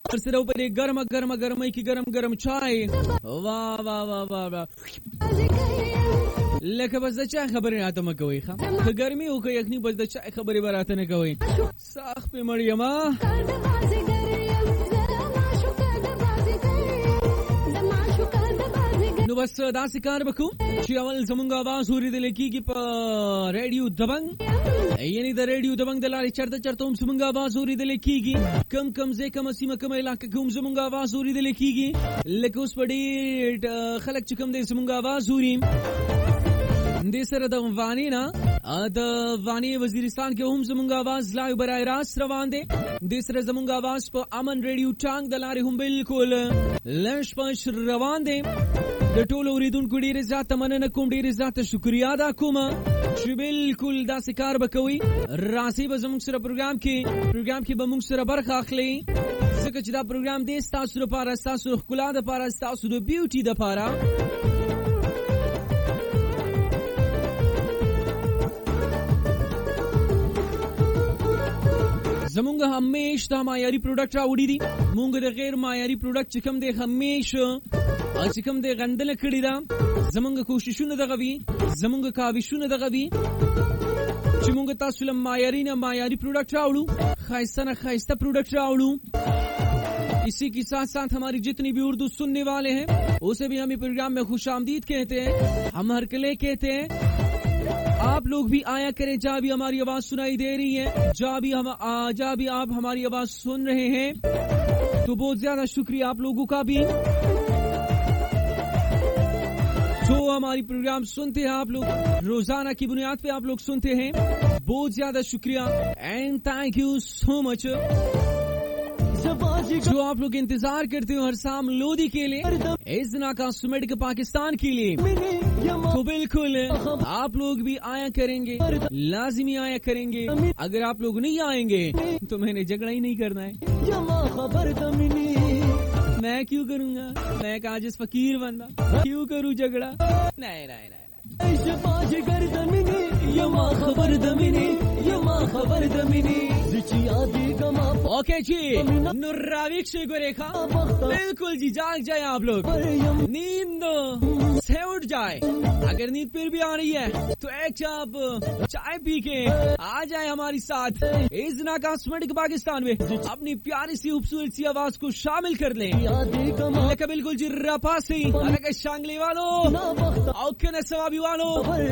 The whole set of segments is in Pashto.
और सिर ऊपर एक गर्म की गरम चाय। वाह वाह वाह वाह वाह। लکه بس د چا خبرې راته مکوئ ښه که ګرمي وکړه یخني بس د چا خبرې به راته نه کوئ ساخ پې مړ یما نو بس داسې کار وکړو چې اول زمونږ आवाज اورېدل کېږي په ریډیو دبنګ یعنی د ریډیو دبنګ د لارې چرته هم زمونږ आवाज اورېدل کېږي کم ځای کومه سیمه کومه علاقه کې هم زمونږ आवाज اورېدل کېږي لکه اوس په ډېر خلک چې کوم دی زمونږ आवाज اوري دې سره د وانی نه د وانی وزیرستان کې هم زمونږ आवाज لایو برای راست روان دي دې سره زمونږ आवाज په امن ریډیو ټانګ د لارې هم بالکل لنش پنش روان دي د ټولو اوریدونکو ډېر زیاته مننه کوم ډېر زیاته شکریا ادا کوم چې بالکل داسې کار وکوي راځي به زموږ سره پروګرام کې به موږ سره برخه اخلي ځکه چې دا پروګرام دی ستاسو لپاره ستاسو ښکلا لپاره ستاسو د بیوټي لپاره زمونږ همیش دا معیاري پروډکټ راوړي دي مونږ د غیر معیاري پروډکټ چې کوم دی همیش چې کوم دی غندنه کړې ده زمونږ کوششونه دغه وي زمونږ کاوشونه دغه وي چې مونږ تاسو له معیاري پروډکټ راوړو خاصه پروډکټ راوړو اسی کے ساتھ ساتھ ہماری جتنی بھی اردو سننے والے ہیں اسے بھی ہم پروگرام میں خوش آمدید کہتے ہیں ہم ہرکلے کہتے ہیں آپ لوگ بھی آیا کریں جہاں بھی ہماری آواز سنائی دے رہی ہے جہاں بھی آپ ہماری آواز سن رہے ہیں تو بہت زیادہ شکریہ آپ لوگوں کا بھی جو ہماری پروگرام سنتے ہیں آپ لوگ روزانہ کی بنیاد پہ آپ لوگ سنتے ہیں بہت زیادہ شکریہ اینڈ تھینک یو سو مچ جو آپ لوگ انتظار کرتے ہو ہر شام لودھی کے لیے اس دن کا سمیٹ کے پاکستان کے لیے تو بالکل آپ لوگ بھی آیا کریں گے لازمی آیا کریں گے اگر آپ لوگ نہیں آئیں گے تو میں نے جھگڑا ہی نہیں کرنا ہے میں کیوں کروں گا میں ایک عاجز فقیر بندہ کیوں کروں جھگڑا نہیں اوکے جی نراویک سے گوریکھا بالکل جی جاگ جائے آپ لوگ نیند سے اٹھ جائے اگر نیند پھر بھی آ رہی ہے تو ایک چاپ چائے پی کے آ جائے ہماری ساتھ اس دن کا سمیٹ پاکستان میں اپنی پیاری سی خوبصورت سی آواز کو شامل کر لیں بالکل جی رپاسی شانگلی والوں اوکے نسوابی والوں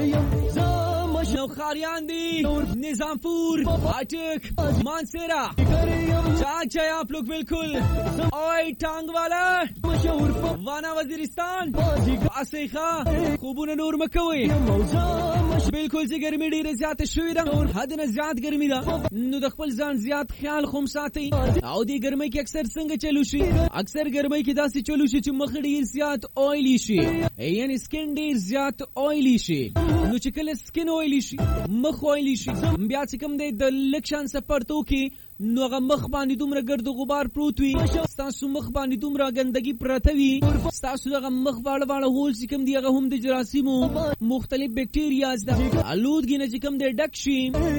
خاریاندی نظام پور آٹک مانسیرا جاگ جائے آپ لوگ بالکل اوئی ٹانگ والا وانا وزیرستان آسیخا خوبون نور مکوئی بالکل جی گرمی ډیره زیاته شوې ده حد نه زیات ګرمي ده نو د خپل ځان زیات خیال خوم ساتئ او دې ګرمۍ کې اکثر څنګه چلو شي اکثر ګرمۍ کې داسې چلو شي چې مخ ډیر زیات اویلی شي یعنی سکن ډیر زیات اویلی شي نو چې کله سکن اویلی شي مخ اویلی شي بیا چې کوم دی د لکشان سپرتو کې نو هغه مخ باندې دومره ګرد غبار پروت وي ستاسو مخ باندې دومره ګندګي پرته وي ستاسو هغه مخ واړه هول چې کوم دی هغه هم د جراثیمو مختلف بیکټیریاز د آلودګي نه چې کوم دی ډک شي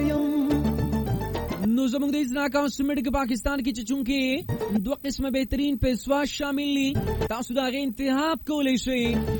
نو زمونږ د ځنا کا سمیټ کې پاکستان کې چې چونکه دوه قسمه بهترین پیسواش شامل دي تاسو دا غي انتخاب کولای شئ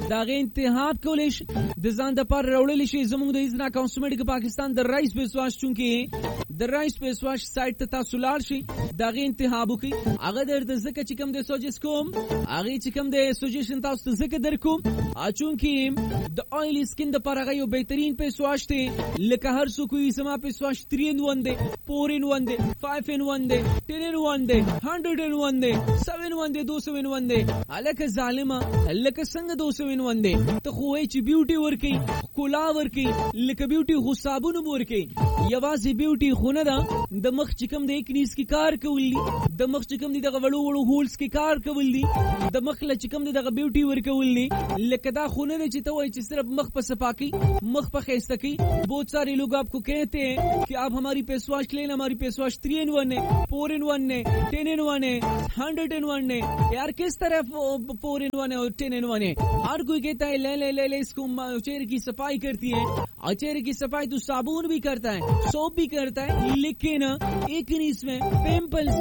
د ځان د پر راوړل شي زمونږ د ځنا کا سمیټ کې پاکستان د رئیس پیسواش چونکه د رئیس پیسواش سایت ته تاسو لاړ شئ دا غي انتخاب وکړئ هغه د زکه چې کوم د سوجس کوم هغه چې کوم د سوجیشن تاسو ته زکه درکوم چونکه د اویلی سکن د پر هغه یو بهترین پیسواش دی لکه هر څوک یې سما پیسواش 3-in-1 دی 4-in-1 دی 5-in-1 دی 10-in-1 دی 100-in-1 دی 7-in-1 دی 200-in-1 دی الکه ظالما الکه څنګه 200-in-1 دی ته خو چې بیوټي ورکی کولا ورکی لکه بیوټي خو صابون ورکی یوازې بیوټي خو نه ده د مخ چې کوم د اکنیس کی کار کولی د مخ چې کوم دغه وړو هولز کی کار کولی د مخ ل چې کوم دغه بیوټي ورکولی لکه دا خو نه چې ته وای چې صرف مخ په صفاکی مخ په خیسته کی بہت سارے لوگ آپ کو کہتے ہیں کہ آپ ہماری پیسواش لیں ہماری پیسواش 3-in-1 ہے 4-in-1 ہے 10-in-1 ہے 100-in-1 ہے یار کس طرح 4-in-1 ہے اور 10-in-1 ہے ہر کوئی کہتا ہے لے اس کو چہرے کی صفائی کرتی ہے اور چہرے کی صفائی تو صابون بھی کرتا ہے سوپ بھی کرتا ہے لیکن ایکنیس میں پمپلز میں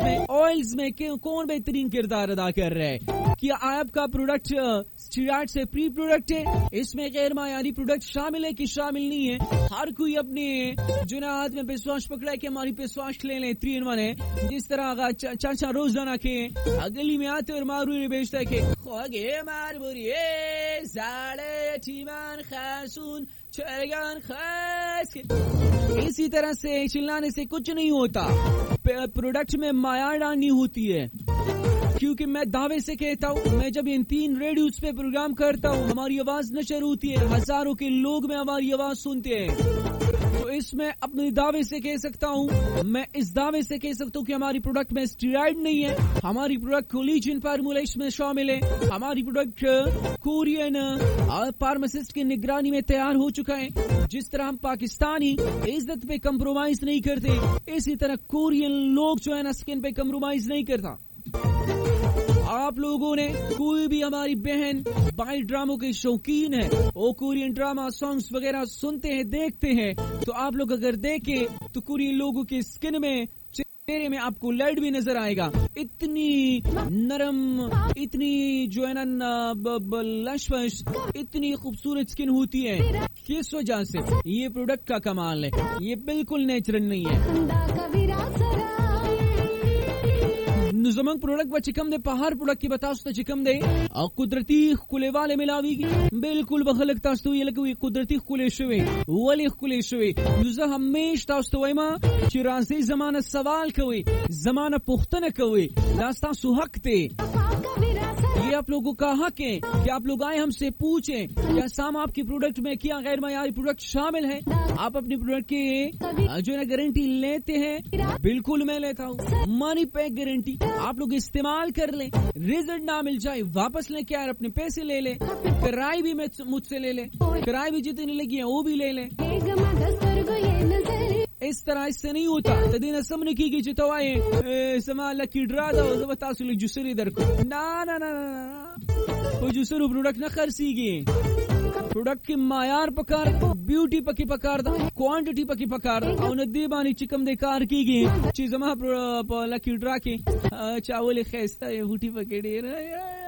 ऑयल्स में कौन बेहतरीन किरदार अदा कर रहा है? क्या आपका प्रोडक्ट स्टीरॉयड से प्री प्रोडक्ट है? इसमें गैर मायारी प्रोडक्ट शामिल है कि शामिल नहीं है? हर कोई अपने जो ना हाथ में फेस वॉश पकड़ा है कि हमारी फेस वॉश ले लें, 3 in 1 है। जिस तरह चाचा रोजाना के गली में आते और मारूरी बेचता है कि खोगे मारबुरी साड़े ठीमान खासून चरगान खास। इसी तरह से चिल्लाने से कुछ नहीं होता, प्रोडक्ट में माया डालनी होती है। क्योंकि मैं दावे से कहता हूँ, मैं जब इन 3 रेडियोस पे प्रोग्राम करता हूँ, हमारी आवाज नशर होती है, हजारों के लोग में हमारी आवाज सुनते हैं। तो इसमें अपने दावे से कह सकता हूँ, मैं इस दावे से कह सकता हूँ कि हमारी प्रोडक्ट में स्टीरॉयड नहीं है, हमारी प्रोडक्ट कोलेजन फार्मूला इसमें शामिल है, हमारी प्रोडक्ट कोरियन फार्मासिस्ट की निगरानी में तैयार हो चुका है। जिस तरह हम पाकिस्तानी इज्जत पे कंप्रोमाइज नहीं करते, इसी तरह कोरियन लोग जो है ना स्किन पे कंप्रोमाइज नहीं करता। आप लोगों ने कोई भी हमारी बहन बाई ड्रामों के शौकीन है, वो कोरियन ड्रामा सॉन्ग्स वगैरह सुनते हैं, देखते हैं, तो आप लोग अगर देखें तो कोरियन लोगों के स्किन में, चेहरे में आपको लाइट भी नजर आएगा। इतनी नरम, इतनी जो है ना लशवश, इतनी खूबसूरत स्किन होती है। किस वजह से? ये प्रोडक्ट का कमाल है, ये बिल्कुल नेचुरल नहीं है। जमंग प्रोडक्ट व चिकम दे पहाड़ प्रोडक्ट की बताओ चिकम दे और कुदरती खुले वाले मिलावी बिल्कुल बखलक तास्तु ये लगे कुदरती खुले शुवे वाले खुले शुवे नुजा हमेश तास्तु वैमा चिरासी जमाना सवाल कवे जमाना पुख्तन कवे लास्ता सुहकते। ये आप लोगों का हक है कि आप लोग आए हमसे पूछें क्या साम आपकी प्रोडक्ट में क्या गैर मायारी प्रोडक्ट शामिल है। आप अपनी प्रोडक्ट की जो है गारंटी लेते हैं? बिल्कुल मैं लेता हूँ, मनी पैक गारंटी। आप लोग इस्तेमाल कर लें, रिजल्ट ना मिल जाए वापस ले, क्या अपने पैसे ले ले, किराए भी मुझसे ले ले, किराए भी जितनी लगी है वो भी ले ले। इस तरह इससे नहीं होता। तदीन समन की चितवाए समा लकी ड्रा दो बता सुली जुसरी दर को ना ना ना ना वो जुसरू प्रोडक्ट न खर्सीगी। प्रोडक्ट की मायार पकार, ब्यूटी पकी पकार दा, क्वांटिटी पकी पकार दा, और नदी बानी चिकम दे कार की गई चीज लकी ड्रा के चावल खैस्ता है बूटी पकड़ी